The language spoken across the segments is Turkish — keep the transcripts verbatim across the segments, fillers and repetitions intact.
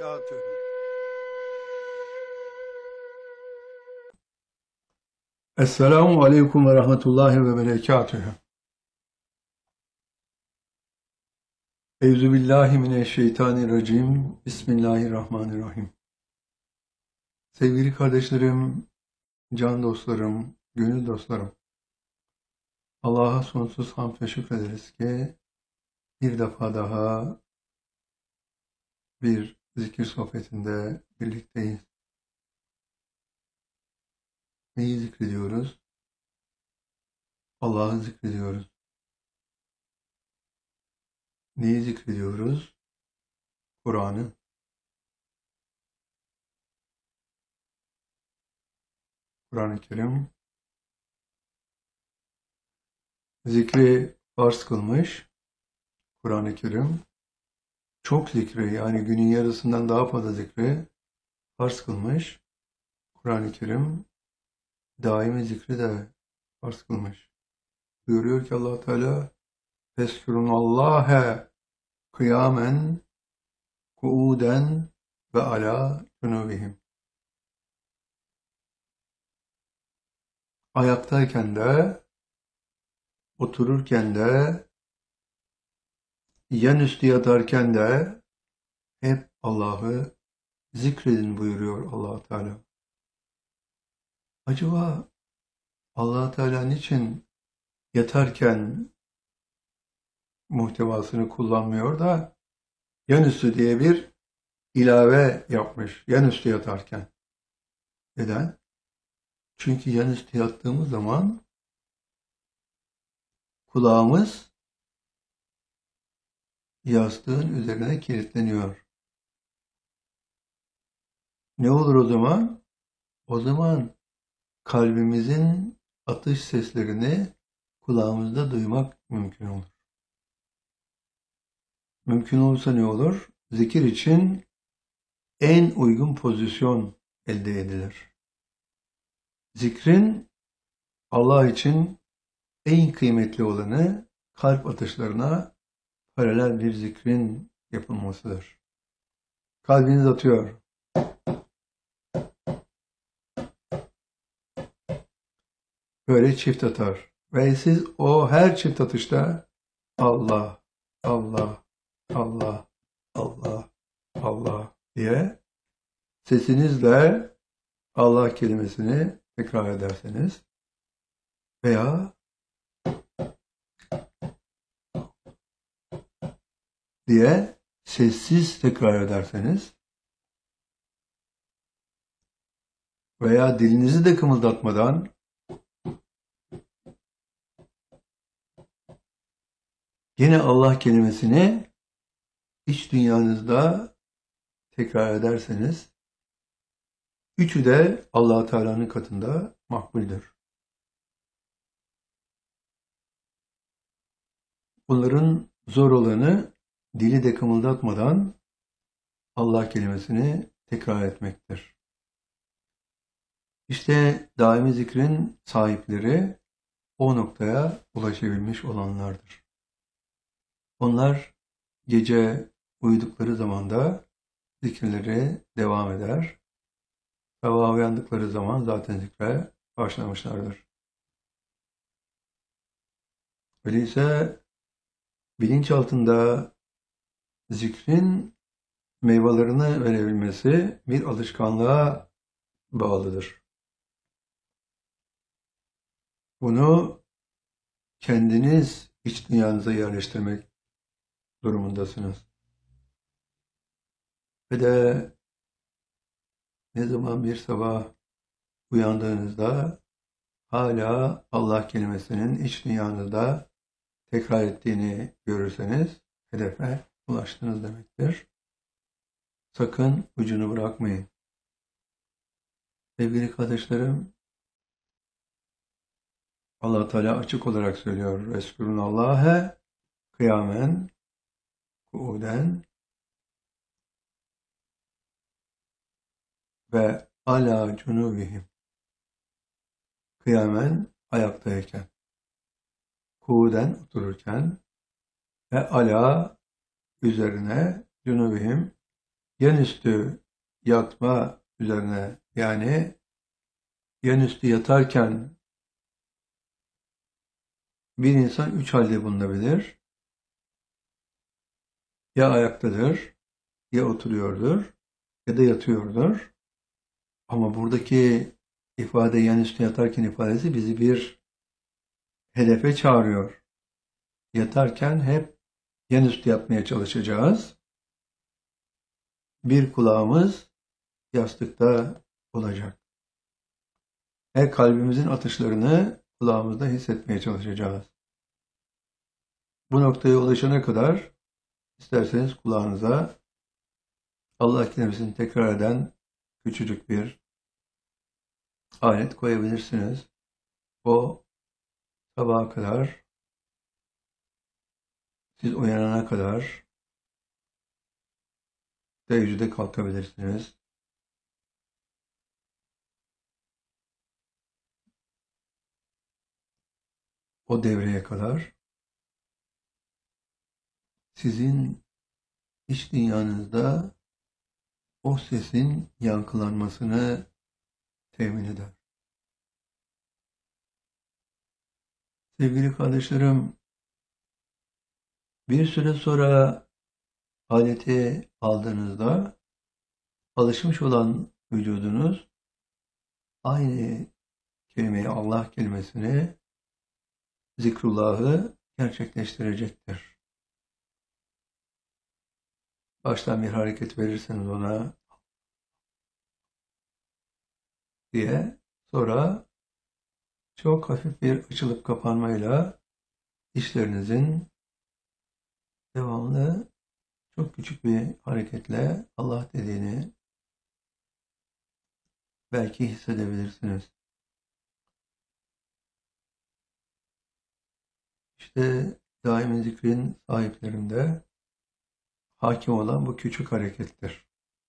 وبركاته. Esselamu Aleyküm ve Rahmetullahi ve Berekatühü. Euzubillahimineşşeytanirracim. Bismillahirrahmanirrahim. Sevgili kardeşlerim, can dostlarım, gönül dostlarım. Allah'a sonsuz hamd ve şükrederiz ki bir defa daha bir zikir sohbetinde birlikteyiz. Neyi zikrediyoruz? Allah'ı zikrediyoruz. Neyi zikrediyoruz? Kur'an'ı. Kur'an-ı Kerim zikri farz kılmış. Kur'an-ı Kerim çok zikri, yani günün yarısından daha fazla zikri farz kılmış. Kur'an-ı Kerim daimi zikri de farz kılmış. Buyuruyor ki Allah Teala: "Feskurunallâhe kıyamen, kuuden ve ala cunubihim." Ayaktayken de, otururken de, yanüstü yatarken de hep Allah'ı zikredin buyuruyor Allah Teala. Acaba Allah Teala niçin yatarken muhtevasını kullanmıyor da yanüstü diye bir ilave yapmış, yanüstü yatarken? Neden? Çünkü yanüstü yattığımız zaman kulağımız yastığın üzerine kilitleniyor. Ne olur o zaman? O zaman kalbimizin atış seslerini kulağımızda duymak mümkün olur. Mümkün olursa ne olur? Zikir için en uygun pozisyon elde edilir. Zikrin Allah için en kıymetli olanı kalp atışlarına paralel bir zikrin yapılmasıdır. Kalbiniz atıyor. Böyle çift atar. Ve siz o her çift atışta Allah, Allah, Allah, Allah, Allah diye sesinizle Allah kelimesini tekrar ederseniz veya diye sessiz tekrar ederseniz veya dilinizi de kımıldatmadan yine Allah kelimesini iç dünyanızda tekrar ederseniz üçü de Allah Teala'nın katında makbuldür. Bunların zor olanı dili de kımıldatmadan Allah kelimesini tekrar etmektir. İşte daimi zikrin sahipleri o noktaya ulaşabilmiş olanlardır. Onlar gece uyudukları zaman da zikirleri devam eder. Sabah uyandıkları zaman zaten zikre başlamışlardır. Öyleyse bilinç altında zikrin meyvelerini verebilmesi bir alışkanlığa bağlıdır. Bunu kendiniz iç dünyanıza yerleştirmek durumundasınız. Ve de ne zaman bir sabah uyandığınızda hala Allah kelimesinin iç dünyanızda tekrar ettiğini görürseniz hedefe ulaştınız demektir. Sakın ucunu bırakmayın. Sevgili kardeşlerim, Allah Teala açık olarak söylüyor: "Veskurunallâhe kıyamen, kuuden ve ala cunubihim." Kıyamen ayaktayken, kuuden otururken ve ala üzerine, cunubihim yanüstü yatma üzerine, yani yanüstü yatarken bir insan üç halde bulunabilir. Ya ayaktadır, ya oturuyordur, ya da yatıyordur. Ama buradaki ifade, yanüstü yatarken ifadesi bizi bir hedefe çağırıyor. Yatarken hep yanüstü yatmaya çalışacağız. Bir kulağımız yastıkta olacak. Her kalbimizin atışlarını kulağımızda hissetmeye çalışacağız. Bu noktaya ulaşana kadar isterseniz kulağınıza Allah kelimesini tekrar eden küçücük bir alet koyabilirsiniz. O sabaha kadar, siz uyanana kadar teheccüde kalkabilirsiniz. O devreye kadar sizin iç dünyanızda o sesin yankılanmasını temin eder. Sevgili kardeşlerim, bir süre sonra aleti aldığınızda alışmış olan vücudunuz aynı kelimeyi, Allah kelimesini, zikrullahı gerçekleştirecektir. Baştan bir hareket verirseniz ona diye, sonra çok hafif bir açılıp kapanmayla dişlerinizin devamlı çok küçük bir hareketle Allah dediğini belki hissedebilirsiniz. İşte daimi zikrin sahiplerinde hakim olan bu küçük harekettir.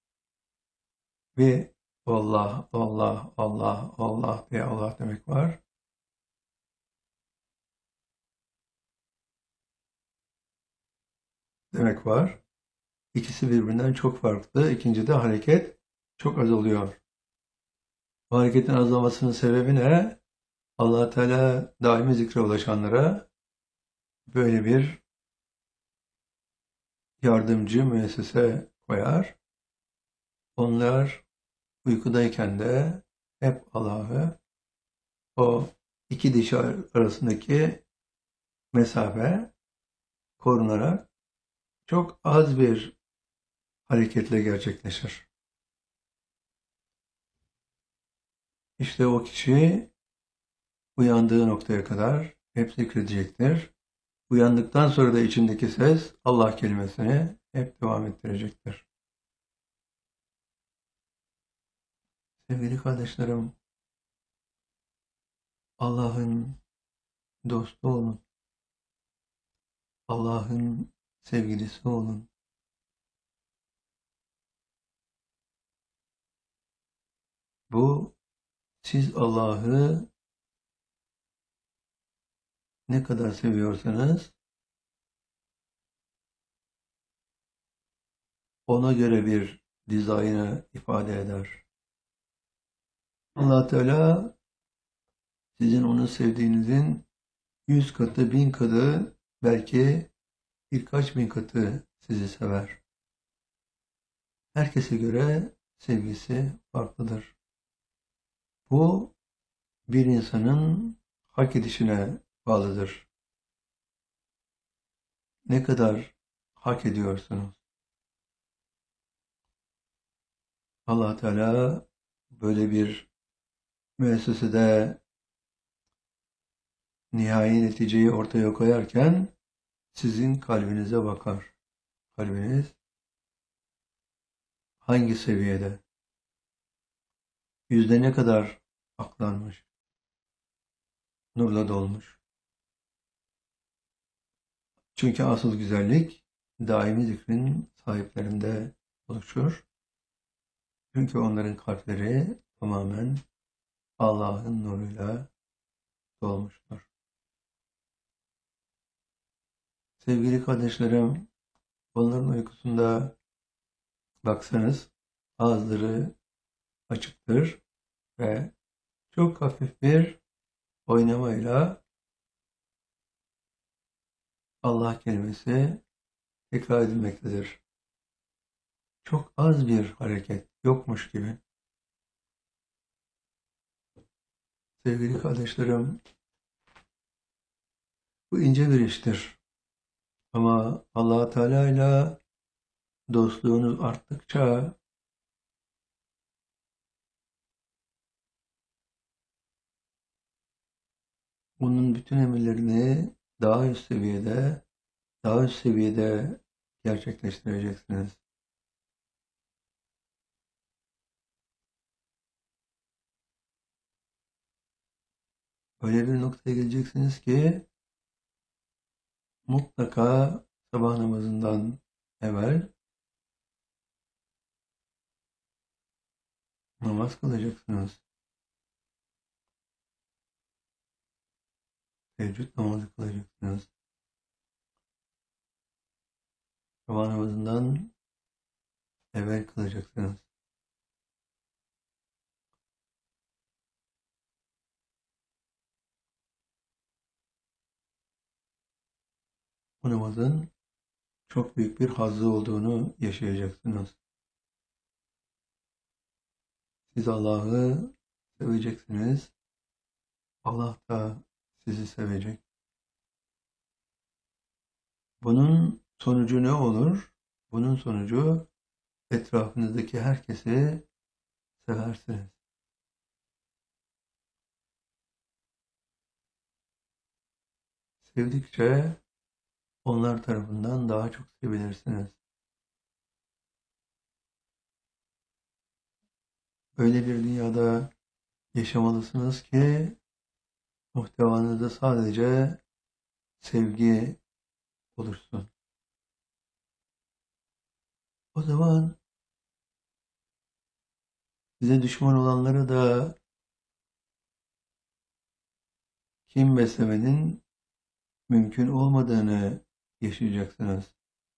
Bir Allah, Allah, Allah, Allah diye Allah demek var. Demek var. İkisi birbirinden çok farklı. İkincide hareket çok az oluyor. Bu hareketin azalmasının sebebi ne? Allah Teala daimi zikre ulaşanlara böyle bir yardımcı müessese koyar. Onlar uykudayken de hep Allah'ı, o iki diş arasındaki mesafe korunarak çok az bir hareketle gerçekleşir. İşte o kişi uyandığı noktaya kadar hep zikredecektir. Uyandıktan sonra da içindeki ses Allah kelimesini hep devam ettirecektir. Sevgili kardeşlerim, Allah'ın dostu olun. Allah'ın sevgilisi olun. Bu, siz Allah'ı ne kadar seviyorsanız ona göre bir dizaynı ifade eder. Allah Teala sizin onu sevdiğinizin yüz katı, bin katı, belki birkaç bin katı sizi sever. Herkese göre sevgisi farklıdır. Bu, bir insanın hak edişine bağlıdır. Ne kadar hak ediyorsunuz? Allah Teala böyle bir müessesede nihai neticeyi ortaya koyarken sizin kalbinize bakar. Kalbiniz hangi seviyede? Yüzde ne kadar aklanmış, nurla dolmuş? Çünkü asıl güzellik daimi zikrin sahiplerinde oluşur. Çünkü onların kalpleri tamamen Allah'ın nuruyla dolmuştur. Sevgili kardeşlerim, onların uykusunda baksanız ağızları açıktır ve çok hafif bir oynamayla Allah kelimesi tekrar edilmektedir. Çok az bir hareket, yokmuş gibi. Sevgili kardeşlerim, bu ince bir iştir. Ama Allah Teala ile dostluğunuz arttıkça bunun bütün emirlerini daha üst seviyede, daha üst seviyede gerçekleştireceksiniz. Öyle bir noktaya geleceksiniz ki mutlaka sabah namazından evvel namaz kılacaksınız. Teheccüd namazı kılacaksınız. Sabah namazından evvel kılacaksınız. Bu namazın çok büyük bir hazzı olduğunu yaşayacaksınız. Siz Allah'ı seveceksiniz. Allah da sizi sevecek. Bunun sonucu ne olur? Bunun sonucu etrafınızdaki herkesi seversiniz. Sevdikçe onlar tarafından daha çok sevilirsiniz. Öyle bir dünyada yaşamalısınız ki muhtevanızda sadece sevgi olursun. O zaman size düşman olanları da kin beslemenin mümkün olmadığını yaşayacaksınız.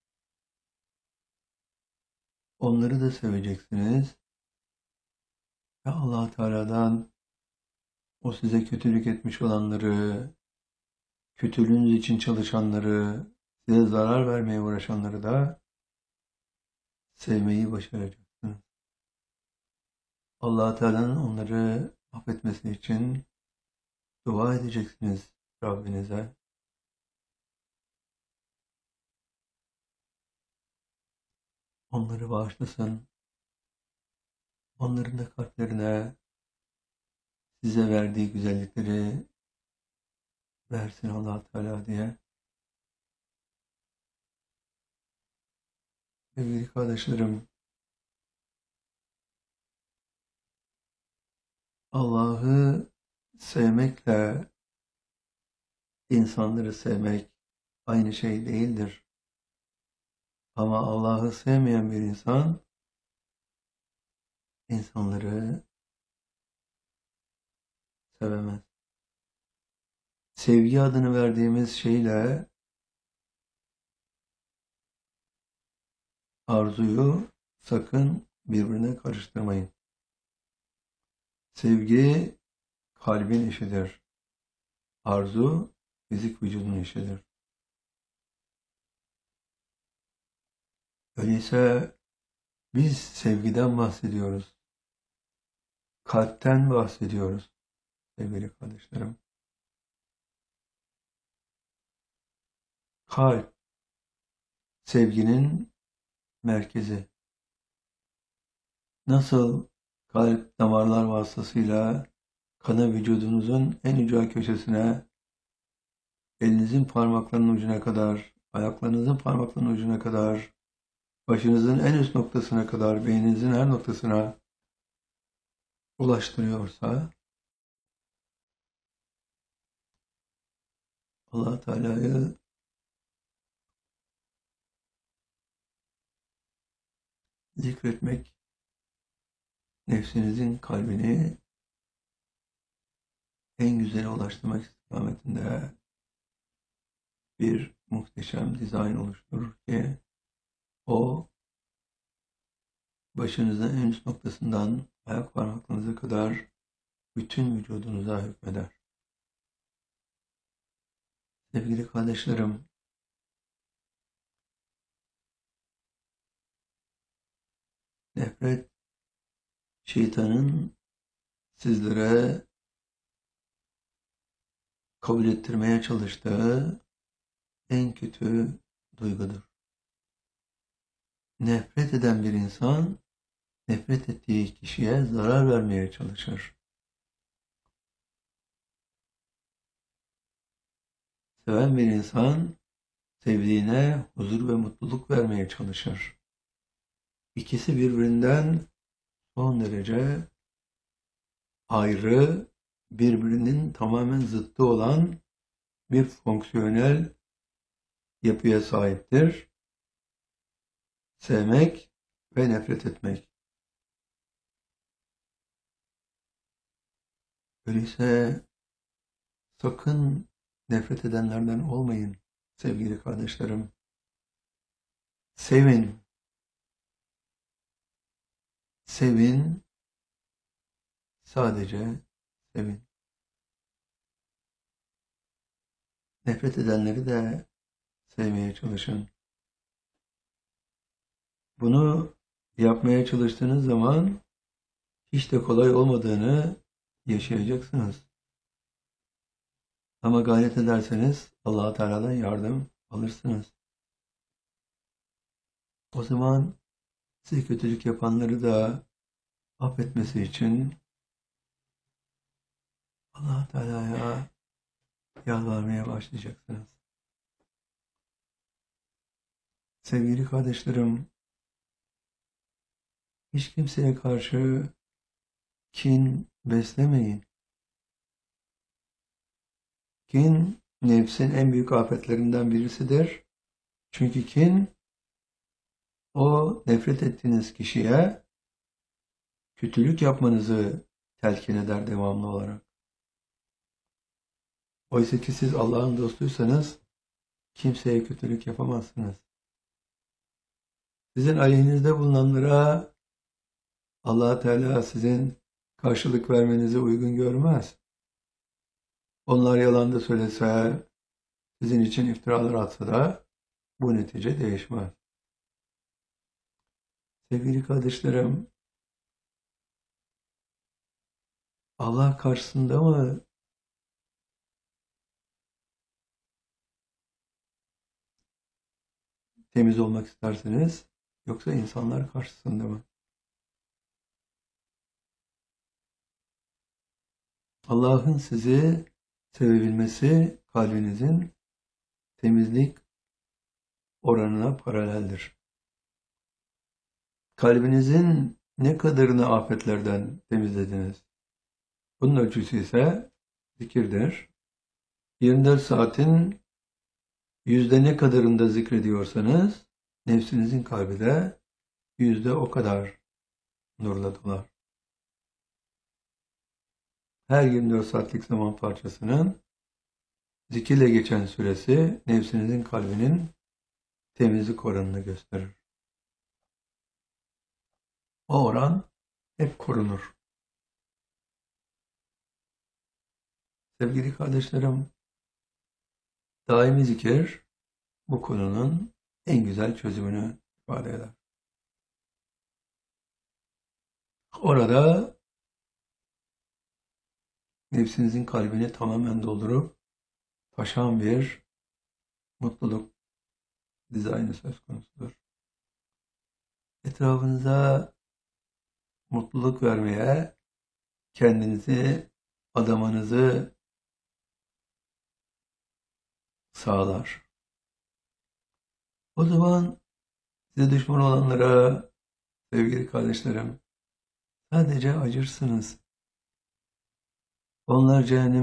Onları da seveceksiniz ve Allah Teala'dan o size kötülük etmiş olanları, kötülüğünüz için çalışanları, size zarar vermeye uğraşanları da sevmeyi başaracaksınız. Allah Teala'nın onları affetmesi için dua edeceksiniz Rabbinize. Onları bağışlasın. Onların da kalplerine size verdiği güzellikleri versin Allah Teala diye. Sevgili kardeşlerim, Allah'ı sevmekle insanları sevmek aynı şey değildir. Ama Allah'ı sevmeyen bir insan insanları sevemez. Sevgi adını verdiğimiz şeyle arzuyu sakın birbirine karıştırmayın. Sevgi kalbin işidir. Arzu fizik vücudun işidir. Öyleyse biz sevgiden bahsediyoruz. Kalpten bahsediyoruz sevgili kardeşlerim. Kalp sevginin merkezi. Nasıl kalp damarlar vasıtasıyla kanı vücudunuzun en ücra köşesine, elinizin parmaklarının ucuna kadar, ayaklarınızın parmaklarının ucuna kadar, başınızın en üst noktasına kadar, beyninizin her noktasına ulaştırıyorsa, Allah Teala'yı zikretmek, nefsinizin kalbini en güzele ulaştırmak istikametinde bir muhteşem dizayn oluşturur ki o başınızın en üst noktasından ayak parmaklarınıza kadar bütün vücudunuza hükmeder. Sevgili kardeşlerim, nefret şeytanın sizlere kabul ettirmeye çalıştığı en kötü duygudur. Nefret eden bir insan, nefret ettiği kişiye zarar vermeye çalışır. Seven bir insan, sevdiğine huzur ve mutluluk vermeye çalışır. İkisi birbirinden son derece ayrı, birbirinin tamamen zıttı olan bir fonksiyonel yapıya sahiptir. Sevmek ve nefret etmek. Öyleyse sakın nefret edenlerden olmayın sevgili kardeşlerim. Sevin. Sevin. Sadece sevin. Nefret edenleri de sevmeye çalışın. Bunu yapmaya çalıştığınız zaman hiç de kolay olmadığını yaşayacaksınız. Ama gayret ederseniz Allah-u Teala'dan yardım alırsınız. O zaman size kötülük yapanları da affetmesi için Allah-u Teala'ya yalvarmaya başlayacaksınız. Sevgili kardeşlerim, hiç kimseye karşı kin beslemeyin. Kin, nefsin en büyük afetlerinden birisidir. Çünkü kin, o nefret ettiğiniz kişiye kötülük yapmanızı telkin eder devamlı olarak. Oysa ki siz Allah'ın dostuysanız kimseye kötülük yapamazsınız. Sizin aleyhinizde bulunanlara Allah Teala sizin karşılık vermenizi uygun görmez. Onlar yalan da söylese, sizin için iftiralar atsa da bu netice değişmez. Sevgili kardeşlerim, Allah karşısında mı temiz olmak istersiniz, yoksa insanlar karşısında mı? Allah'ın sizi sevebilmesi kalbinizin temizlik oranına paraleldir. Kalbinizin ne kadarını afetlerden temizlediniz? Bunun ölçüsü ise zikirdir. yirmi dört saatin yüzde ne kadarında zikrediyorsanız, nefsinizin kalbi de yüzde o kadar nurla dolar. Her yirmi dört saatlik zaman parçasının zikirle geçen süresi nefsinizin kalbinin temizlik oranını gösterir. O oran hep korunur. Sevgili kardeşlerim, daimi zikir bu konunun en güzel çözümünü ifade eder. Orada nefsinizin kalbini tamamen doldurup taşan bir mutluluk dizaynı söz konusudur. Etrafınıza mutluluk vermeye kendinizi adamanızı sağlar. O zaman size düşman olanlara, sevgili kardeşlerim, sadece acırsınız. Onlar cehennem